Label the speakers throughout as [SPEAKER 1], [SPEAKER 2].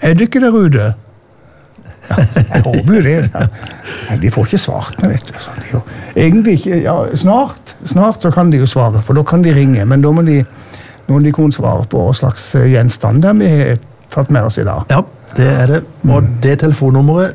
[SPEAKER 1] det ikke der ute? Ja, jeg håper jo det. De får ikke svart meg, vet du. Så egentlig ikke, ja, snart så kan de jo svare, for da kan de ringe, men da må de kunne svare på hva slags gjenstand vi har tatt med oss i dag.
[SPEAKER 2] Ja, det det. Og det telefonnummeret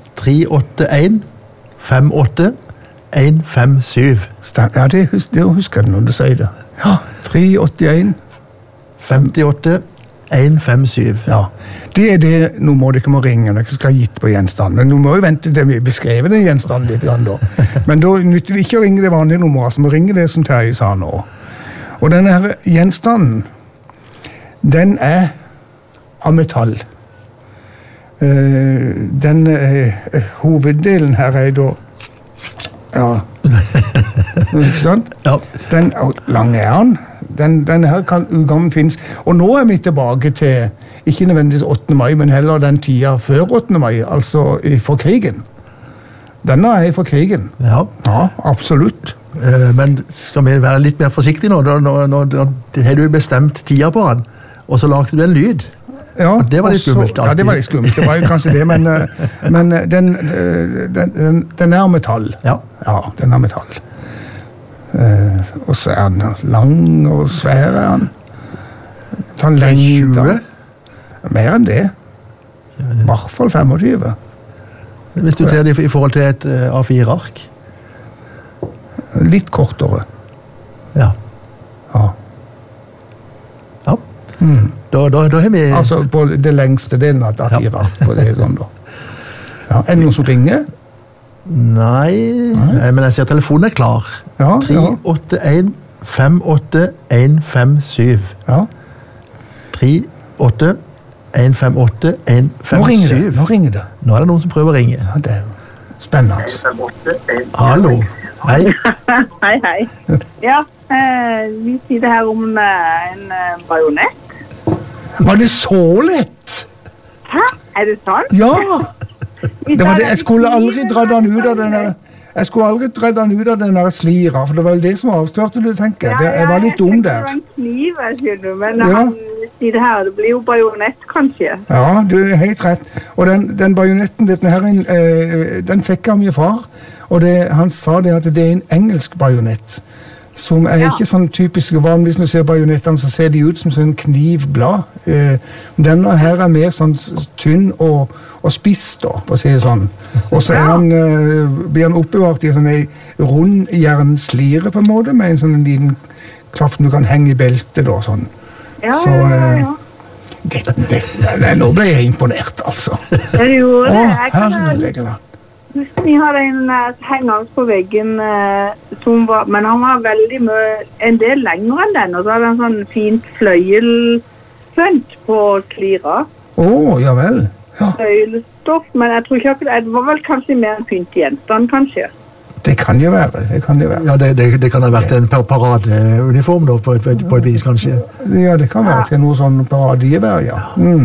[SPEAKER 2] 381-58-157.
[SPEAKER 1] Ja, det husker jeg når du sier det. Ja, 381
[SPEAKER 2] 58 157.
[SPEAKER 1] Ja, det det nummeret dere må ringe når dere skal ha gitt på gjenstanden. Nå må jo vente til vi beskrevet den gjenstanden litt grann da. Men da nytter vi ikke å ringe det vanlige nummeret, så må ringe det som Terje sa nå. Og denne her gjenstanden, den av metall. Hoveddelen her da, ja, ikke sant?
[SPEAKER 2] Ja.
[SPEAKER 1] Den lange den. Den her kan utgangen finnes. Og nå vi tilbake til, ikke nødvendigvis 8. mai, men heller den tida før 8. mai, altså for krigen. Denne for krigen.
[SPEAKER 2] Ja.
[SPEAKER 1] Ja, absolutt.
[SPEAKER 2] Men skal vi være litt mer forsiktige nå? Nå har du bestemt tida på den, og så lagde du en lyd.
[SPEAKER 1] Ja,
[SPEAKER 2] og det var litt skummelt alltid.
[SPEAKER 1] Ja, det var litt skummelt. Det var jo kanskje det, men den av metall.
[SPEAKER 2] Ja.
[SPEAKER 1] Ja, den av metall. Og så den lang og svær den. Ta lengde. Mer enn det. I hvert fall 25.
[SPEAKER 2] Hvis du ser det i forhold til et A4-ark?
[SPEAKER 1] Litt kortere.
[SPEAKER 2] Ja.
[SPEAKER 1] Ja.
[SPEAKER 2] Ja. Da har vi...
[SPEAKER 1] Altså på det lengste delen av et A4-ark på det sånn da. Ja. Er det noen som ringer?
[SPEAKER 2] Nei, men jeg ser telefonen klar.
[SPEAKER 1] Ja,
[SPEAKER 2] 381-58-157.
[SPEAKER 1] Ja.
[SPEAKER 2] 381-58-157.
[SPEAKER 1] Nå ringer det.
[SPEAKER 2] Nå det noen som prøver å ringe.
[SPEAKER 1] Ja, det spennende.
[SPEAKER 2] Hallo. Hei.
[SPEAKER 3] Hei. Ja, vi sitter her om en bajonett.
[SPEAKER 1] Var det så lett?
[SPEAKER 3] Hæ? Det sant?
[SPEAKER 1] Ja! Det var det. Jeg skulle aldri dra den ut av den der. Jeg skulle aldri dra den ut av den der slira, for det var jo det som avstørte det, tenker jeg. Jeg var litt dum der.
[SPEAKER 3] Det var en kniv, jeg skjønner, men han sier her, det blir jo bajonett, kanskje.
[SPEAKER 1] Ja, du er helt rett. Og den bajonetten, den fikk av min far, og han sa det at det en engelsk bajonett, som ikke sånn typisk. Vanligvis når du ser bajonettene, så ser de ut som sånn knivblad. Denne her mer sånn tynn og spiss, da, for å si det sånn. Og så blir han oppbevart i sånn rund jernslire, på en måte, med en sånn liten klaff du kan henge i beltet, da, sånn.
[SPEAKER 3] Ja.
[SPEAKER 1] Nå ble jeg imponert, altså.
[SPEAKER 3] Ja, det gjorde det.
[SPEAKER 1] Herregud.
[SPEAKER 3] Vi hadde en hengende på veggen, men han var en del lengre enn den, og så hadde han sånn fint fløyelfønt på slira.
[SPEAKER 1] Ja vel. Ja.
[SPEAKER 3] Fløyelstoff, men jeg tror ikke det var vel kanskje mer en pynt gjenstand, kanskje.
[SPEAKER 1] Det kan jo være.
[SPEAKER 2] Ja, det kan ha vært en paradeuniform da, på et vis, kanskje.
[SPEAKER 1] Ja, det kan være til noe sånn paradegevær, ja.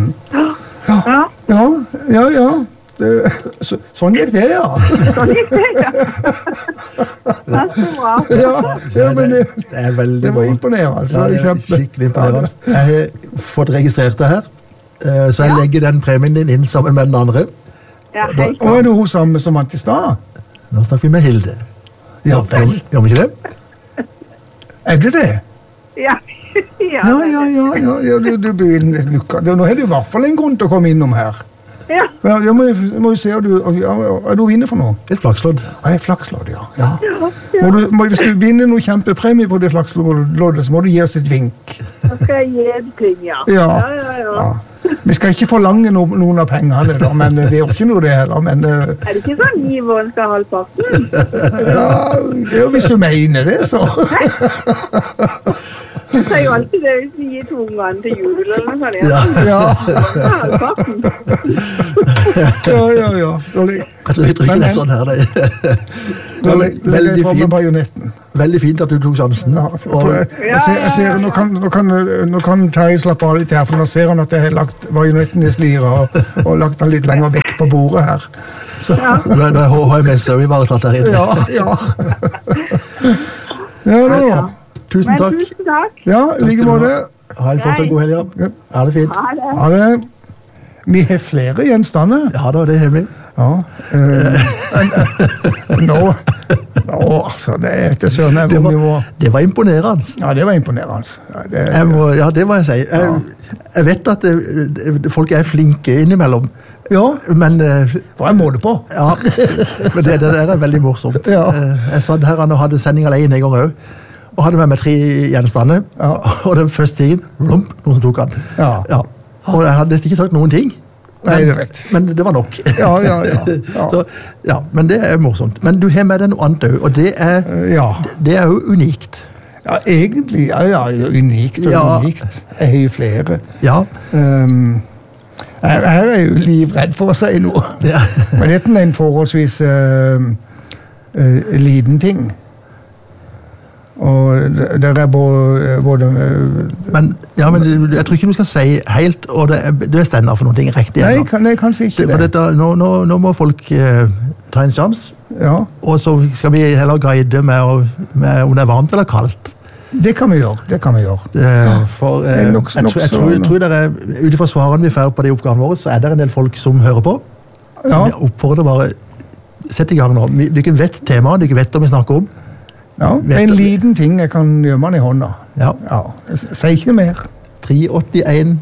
[SPEAKER 1] Ja. Sånn gikk det, ja.
[SPEAKER 3] Sånn gikk det, ja. Det er så bra.
[SPEAKER 1] Ja, men det
[SPEAKER 2] veldig
[SPEAKER 1] var imponerende.
[SPEAKER 2] Ja, det er skikkelig imponerende. Jeg har fått registrert det her, så jeg legger den premien din inn sammen med den andre.
[SPEAKER 3] Ja, helt
[SPEAKER 1] Og det hun sammen som vant i stad?
[SPEAKER 2] Nå snakker vi med Hilde.
[SPEAKER 1] Ja vel.
[SPEAKER 2] Gjør vi ikke det?
[SPEAKER 1] Er det det?
[SPEAKER 3] Ja.
[SPEAKER 1] Ja, du begynner lukka. Nå har du i hvert fall en grunn til å komme innom her.
[SPEAKER 3] Ja.
[SPEAKER 1] Jeg må jo se, er du vinner for noe?
[SPEAKER 2] Et flakslodd.
[SPEAKER 1] Ja, det er flakslodd, ja. Hvis du vinner noe kjempepremie på det flaksloddet, så må du gi oss et vink.
[SPEAKER 3] Da skal jeg gi et ting, ja.
[SPEAKER 1] Ja. Vi skal ikke forlange noen av pengene, da, men det er jo ikke noe det heller. Men,
[SPEAKER 3] er det ikke sånn Ivan skal ha halvparten?
[SPEAKER 1] Ja, hvis du mener det, så.
[SPEAKER 3] Det er jo alltid det hvis vi gir 2 ungene til jul eller noe sånt.
[SPEAKER 1] Ja.
[SPEAKER 3] Halvparten.
[SPEAKER 1] Ja.
[SPEAKER 2] Jeg tror ikke det er sånn her, det. Veldig fint at du tok sjansen.
[SPEAKER 1] Jeg ser, nå kan Terje slappe av litt her, for nå ser han at jeg har lagt bajonetten i slira og lagt den litt lenger vekk på bordet her.
[SPEAKER 2] Nå er HMS og vi bare tatt der inne.
[SPEAKER 1] Ja.
[SPEAKER 2] Tusen takk.
[SPEAKER 1] Ja, like måte.
[SPEAKER 2] Ha en fortsatt god helg. Ha det fint.
[SPEAKER 1] Ha det. Vi har flere gjenstander.
[SPEAKER 2] Ja da, det har vi.
[SPEAKER 1] Ja. Nå, altså, det søren er hvor vi må...
[SPEAKER 2] Det var imponerende.
[SPEAKER 1] Ja, det var imponerende.
[SPEAKER 2] Ja, det må jeg si. Jeg vet at folk er flinke innimellom.
[SPEAKER 1] Ja,
[SPEAKER 2] men...
[SPEAKER 1] Hva er måte på?
[SPEAKER 2] Ja, men det der er veldig morsomt.
[SPEAKER 1] Ja.
[SPEAKER 2] Jeg satt her og hadde sending alene en gang også, og hadde med meg 3 gjenstander, og den første tingen, noen som tok den.
[SPEAKER 1] Ja.
[SPEAKER 2] Og jeg hadde ikke sagt noen ting.
[SPEAKER 1] Nei, det er rett.
[SPEAKER 2] Men det var nok.
[SPEAKER 1] Ja.
[SPEAKER 2] Så, ja, men det er morsomt. Men du har med deg noe annet også, og det er jo unikt.
[SPEAKER 1] Ja, egentlig, unikt og unikt. Jeg har jo flere.
[SPEAKER 2] Ja.
[SPEAKER 1] Her er jeg jo livredd for å si noe.
[SPEAKER 2] Ja.
[SPEAKER 1] Men dette er en forholdsvis liten ting. Og der er både
[SPEAKER 2] men jeg tror ikke du skal si helt, og du er stender for noen ting riktig.
[SPEAKER 1] Nei, kanskje ikke det.
[SPEAKER 2] For nå må folk ta en sjans, og så skal vi heller guide med om det er varmt eller kaldt.
[SPEAKER 1] Det kan vi gjøre.
[SPEAKER 2] For jeg tror det er, ut fra svarene vi får på de oppgavene våre, så er det en del folk som hører på. Så jeg oppfordrer bare, sett i gang nå. Dere vet temaet, dere vet hva vi snakker om.
[SPEAKER 1] Ja, det er en liten ting jeg kan gjemme den i hånda.
[SPEAKER 2] Ja.
[SPEAKER 1] Si ikke mer.
[SPEAKER 2] 381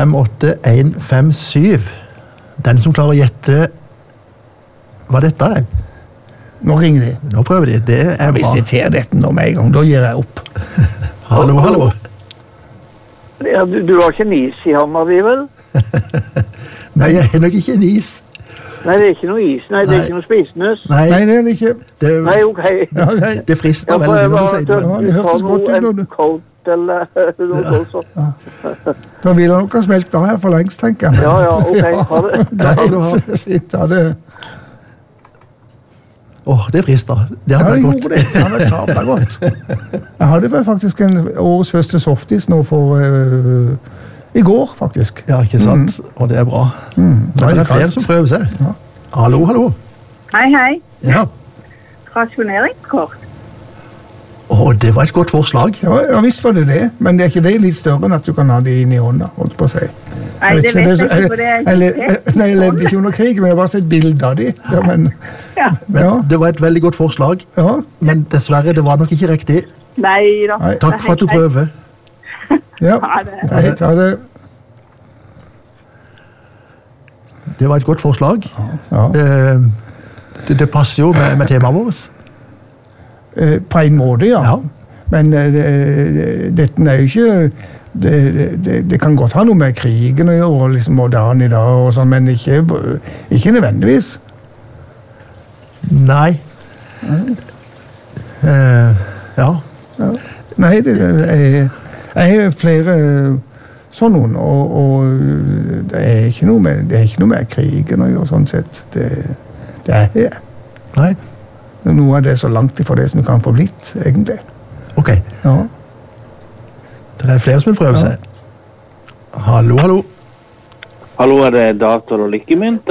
[SPEAKER 2] 58157. Den som klarer å gjette hva dette er.
[SPEAKER 1] Nå ringer de.
[SPEAKER 2] Nå prøver de. Det er bra.
[SPEAKER 1] Hvis de ter dette nå med en gang, da gir jeg opp.
[SPEAKER 2] Hallo.
[SPEAKER 4] Ja, du har ikke en is i hånda di, vel?
[SPEAKER 2] Nei, jeg har nok ikke en is.
[SPEAKER 4] Nei, det er ikke noe is. Nei, det er ikke noe spisenøs.
[SPEAKER 1] Nei, det er det ikke.
[SPEAKER 4] Nei, ok.
[SPEAKER 2] Det frister veldig når du sier det.
[SPEAKER 1] Det hørtes godt ut.
[SPEAKER 4] En coat eller noe sånt.
[SPEAKER 1] Da vil det nok ha smelt av her for lengst, tenker jeg.
[SPEAKER 4] Ja, ok. Ha det.
[SPEAKER 2] Det skal du ha.
[SPEAKER 1] Litt av det.
[SPEAKER 2] Det frister. Det hadde vært godt.
[SPEAKER 1] Det hadde vært sabla godt. Jeg hadde faktisk en årets første softis nå for... I går, faktisk.
[SPEAKER 2] Ja, ikke sant? Og det er bra. Men det er flere som prøver seg. Hallo.
[SPEAKER 3] Hei.
[SPEAKER 2] Ja.
[SPEAKER 3] Rasjoneringskort.
[SPEAKER 2] Det var et godt forslag.
[SPEAKER 1] Ja, visst var det det. Men det er ikke det litt større enn at du kan ha det inn i hånda, holdt på å si.
[SPEAKER 3] Nei, det vet jeg ikke, for det er ikke...
[SPEAKER 1] Nei, jeg levde ikke under krig, men jeg har bare sett bilder av de. Men
[SPEAKER 2] det var et veldig godt forslag. Ja. Men dessverre, det var nok ikke riktig.
[SPEAKER 3] Nei da.
[SPEAKER 2] Takk for at du prøver.
[SPEAKER 1] Ja, jeg tar det.
[SPEAKER 2] Det var et godt forslag.
[SPEAKER 1] Ja.
[SPEAKER 2] Det passer jo med temaet vårt.
[SPEAKER 1] På en måte, ja. Men dette er jo ikke... Det kan godt ha noe med krigen å gjøre, liksom moderne i dag og sånn, men ikke nødvendigvis.
[SPEAKER 2] Nei.
[SPEAKER 1] Nei, jeg har flere sånn noen, og det er ikke noe med krigen å gjøre, sånn sett. Det er her.
[SPEAKER 2] Nei.
[SPEAKER 1] Noe av det er så langt ifra det som du kan få blitt, egentlig.
[SPEAKER 2] Ok.
[SPEAKER 1] Ja.
[SPEAKER 2] Det er flere som vil prøve seg. Hallo.
[SPEAKER 4] Hallo, er det dator og lykkemynt?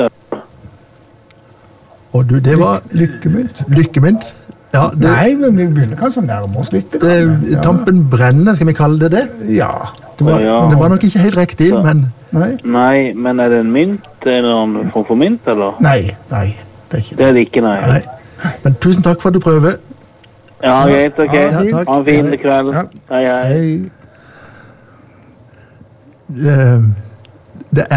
[SPEAKER 2] Og du, det var... Lykkemynt? Ja,
[SPEAKER 1] nei, men vi begynner kanskje å nærme oss litt.
[SPEAKER 2] Tampen brenner, skal vi kalle det det?
[SPEAKER 1] Ja.
[SPEAKER 2] Det var nok ikke helt riktig, men...
[SPEAKER 4] Nei, men er det en mynt? Er det noen form for mynt, eller?
[SPEAKER 1] Nei, det er ikke det.
[SPEAKER 4] Det er det ikke, nei.
[SPEAKER 2] Men tusen takk for at du prøver.
[SPEAKER 4] Ja, greit, ok. Ha en fin kveld. Hei.
[SPEAKER 2] Det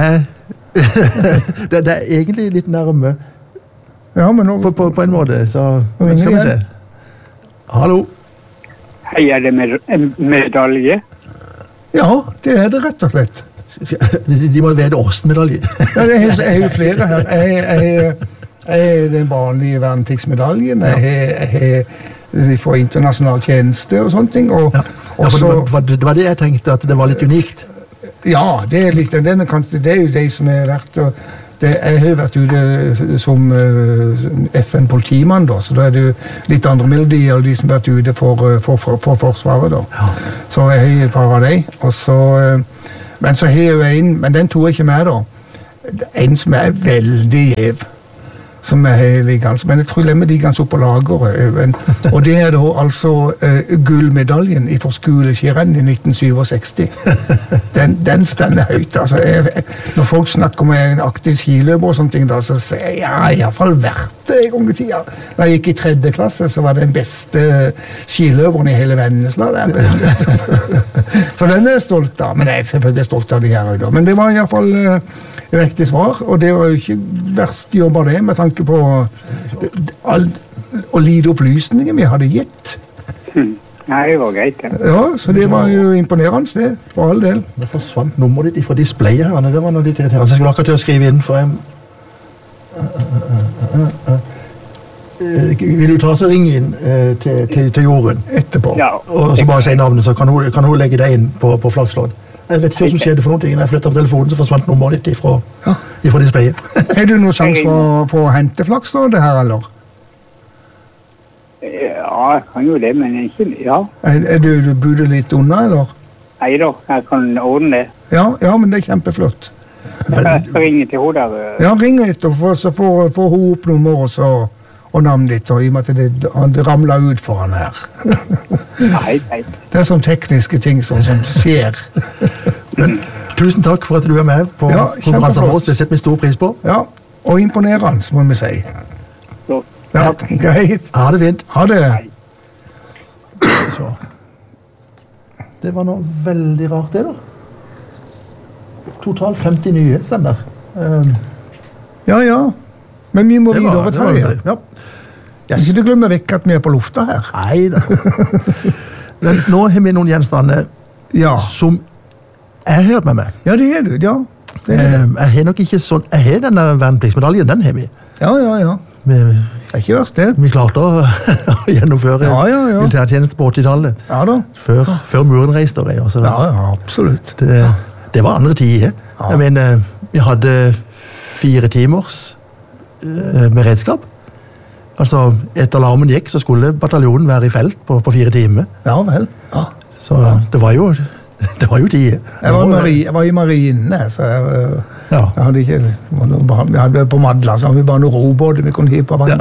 [SPEAKER 2] er egentlig litt nærme.
[SPEAKER 1] Ja, men nå...
[SPEAKER 2] På en måte, så skal vi se. Hallo.
[SPEAKER 4] Hei, er det en medalje?
[SPEAKER 1] Ja, det er det rett og slett.
[SPEAKER 2] De må vite åssen medalje.
[SPEAKER 1] Ja, det er jo flere her. Jeg er den vanlige vernepliktsmedaljen. Jeg får internasjonal tjeneste og sånne ting.
[SPEAKER 2] Det var det jeg tenkte, at det var litt unikt.
[SPEAKER 1] Ja, det er litt, det er jo de som har vært... Jeg har jo vært ute som FN-politimann, da, så da er det jo litt andre melodier og de som har vært ute for Forsvaret, da. Ja. Så jeg har et par av de, og så... Men så har jeg jo en, men den tog jeg ikke med, da. En som er veldig gjev, som liggende, men jeg tror det er liggende opp på lageret. Og det da altså gullmedaljen fra skoleskirenn i 1967. Den stender høyt. Altså, når folk snakker om en aktiv skiløper og sånne ting, da, så sier jeg i hvert fall vært det en gang i tida. Da jeg gikk i 3. klasse, så var det den beste skiløperen i hele Vennesla der. Så den er jeg stolt av, men jeg er selvfølgelig stolt av de her også. Men det var i hvert fall riktig svar, og det var jo ikke verst jobb av det, med tanke på å lide opplysninger vi hadde gitt.
[SPEAKER 5] Nei, det var greit.
[SPEAKER 1] Ja, så det var jo imponerende det, for all del.
[SPEAKER 2] Det forsvant nummeret ditt fra displayet her, det var noe litt irriterende. Så jeg skulle akkurat til å skrive inn, for vil du ta oss og ringe inn til Jorunn etterpå? Ja. Og så bare si navnet, så kan hun legge deg inn på Flakslodd. Jeg vet ikke hva som skjedde for noe. Når jeg flyttet på telefonen, så forsvant nummeret ditt fra displayet.
[SPEAKER 1] Har du noen sjanse for å hente Flakslodd det her, eller?
[SPEAKER 5] Ja, jeg kan jo det, men ikke, ja.
[SPEAKER 1] Du buder litt unna, eller?
[SPEAKER 5] Nei da, jeg kan ordne det.
[SPEAKER 1] Ja, men det er kjempeflott.
[SPEAKER 5] Jeg skal ringe til henne der.
[SPEAKER 1] Ja, ring etter, så får hun opp nummer og navnet ditt, og i og med at det ramler ut for han her.
[SPEAKER 5] Nei.
[SPEAKER 1] Det er sånne tekniske ting som skjer.
[SPEAKER 2] Men tusen takk for at du er med på konkurransen vår. Det setter vi stor pris på.
[SPEAKER 1] Ja, og imponerende, må vi si. Ja, greit.
[SPEAKER 2] Ha det fint.
[SPEAKER 1] Ha det.
[SPEAKER 2] Så. Det var noe veldig rart det da. Totalt 50 nye stender.
[SPEAKER 1] Ja. Men vi må videre til det.
[SPEAKER 2] Ja.
[SPEAKER 1] Yes. Ikke du glemmer vekk at vi er på lufta her.
[SPEAKER 2] Nei da. Men nå har vi noen gjenstander som jeg har hørt med meg.
[SPEAKER 1] Ja, det er du, ja.
[SPEAKER 2] Jeg har nok ikke sånn. Jeg har denne vernepliktsmedaljen, den har vi.
[SPEAKER 1] Ja. Det er ikke verst det.
[SPEAKER 2] Vi klarte å gjennomføre militærtjeneste på 80-tallet.
[SPEAKER 1] Ja da.
[SPEAKER 2] Før muren reiste og greier.
[SPEAKER 1] Ja, absolutt.
[SPEAKER 2] Det var andre tider. Jeg mener, vi hadde 4 timers beredskap. Altså, etter alarmen gikk, så skulle bataljonen være i felt på 4 timer.
[SPEAKER 1] Ja vel. Ja.
[SPEAKER 2] Så det var jo tid.
[SPEAKER 1] Jeg var i marine, så jeg hadde ikke... Vi hadde på Madla, så hadde vi bare noen robåter vi kunne hive på vann.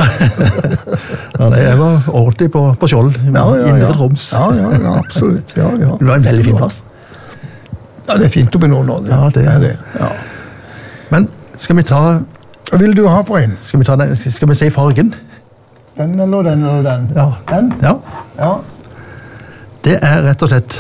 [SPEAKER 2] Jeg var ordentlig på Skjold, innenfor Troms.
[SPEAKER 1] Ja, absolutt. Ja.
[SPEAKER 2] Det var en veldig fin plass.
[SPEAKER 1] Ja, det er fint oppe i Nord-Norge.
[SPEAKER 2] Ja, det er det. Ja. Men skal vi ta...
[SPEAKER 1] Hva vil du ha på en?
[SPEAKER 2] Skal vi si fargen?
[SPEAKER 1] Den eller den eller den?
[SPEAKER 2] Ja.
[SPEAKER 1] Den?
[SPEAKER 2] Ja. Det er rett og slett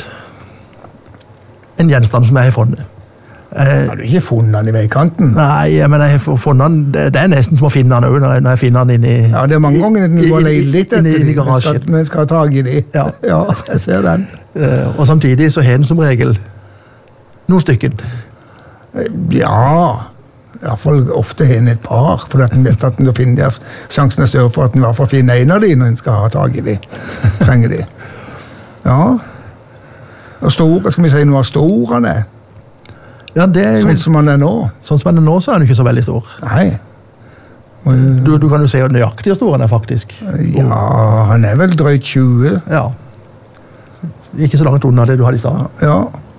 [SPEAKER 2] en gjenstand som jeg har funnet.
[SPEAKER 1] Har du ikke funnet den i veikanten?
[SPEAKER 2] Nei, men jeg har funnet den. Det er nesten som å finne den også når jeg finner den inni...
[SPEAKER 1] Ja, det er mange ganger at du har leid litt
[SPEAKER 2] etter i garasjen.
[SPEAKER 1] Men jeg skal ha tag i de. Ja, jeg ser den.
[SPEAKER 2] Og samtidig så har den som regel noen stykken.
[SPEAKER 1] Ja, i hvert fall ofte har en et par, for at en vet at en finner sjansen er større for at en i hvert fall finner en av de når en skal ha tag i de. Trenger de. Ja. Og store, skal vi si noe av storene?
[SPEAKER 2] Ja, det er jo...
[SPEAKER 1] Sånn som han er nå.
[SPEAKER 2] Sånn som han er nå, så er han ikke så veldig stor.
[SPEAKER 1] Nei.
[SPEAKER 2] Du kan jo si nøyaktig hvor stor han er, faktisk.
[SPEAKER 1] Ja, han er vel drøyt 20.
[SPEAKER 2] Ja. Ikke så langt unna det du hadde i stedet.
[SPEAKER 1] Ja.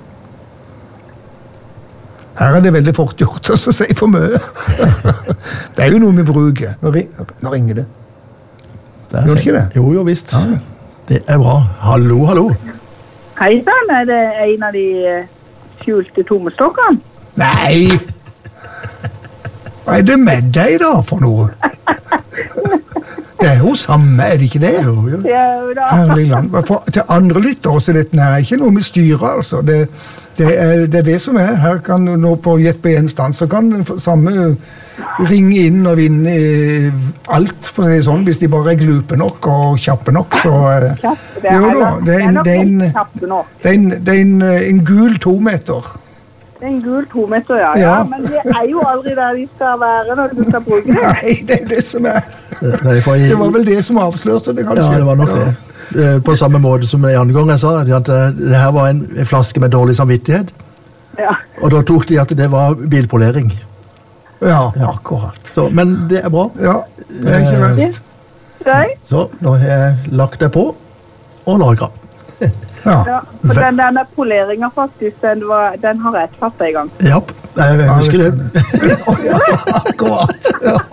[SPEAKER 1] Her er det veldig fort gjort å si for mye. Det er jo noe vi bruker. Nå ringer det. Gjør det ikke det?
[SPEAKER 2] Jo, visst. Ja. Det er bra. Hallo.
[SPEAKER 3] Hei sann, er det en av de skjulte tommestokkene?
[SPEAKER 1] Nei! Hva er det med deg da for noe? Det er jo samme, er det ikke det?
[SPEAKER 3] Jo da.
[SPEAKER 1] Herlig land. Til andre lyttere så er dette ikke noe vi styrer, altså. Det er det som er. Her kan du nå på gjett på en stand, så kan samme ringe inn og vinne alt, for å si sånn, hvis de bare er glupe nok og kjappe nok, så... Det er en gul 2 meter.
[SPEAKER 3] Det er en gul 2 meter, ja. Men det er jo aldri der de skal være når du skal bruke det.
[SPEAKER 1] Nei, det er det som er. Det var vel det som avslørte det, kanskje.
[SPEAKER 2] Ja, det var nok det. På samme måte som en annen gang jeg sa, at det her var en flaske med dårlig samvittighet. Ja. Og da tok de at det var bilpolering.
[SPEAKER 1] Ja, akkurat.
[SPEAKER 2] Så, men det er bra.
[SPEAKER 1] Ja, det er ikke verst.
[SPEAKER 2] Så, da har jeg lagt det på og lagret.
[SPEAKER 3] Ja, for denne poleringen faktisk, den har jeg tatt en gang.
[SPEAKER 2] Ja, jeg husker det.
[SPEAKER 1] Akkurat. Ja.